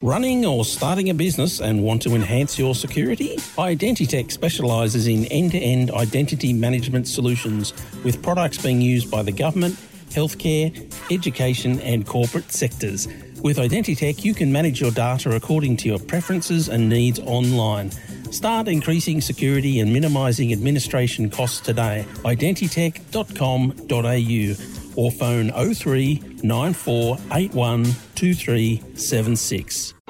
Running or starting a business and want to enhance your security? Identitech specialises in end-to-end identity management solutions with products being used by the government, healthcare, education and corporate sectors. With Identitech, you can manage your data according to your preferences and needs online. Start increasing security and minimising administration costs today. Identitech.com.au or phone 03 9481 2376.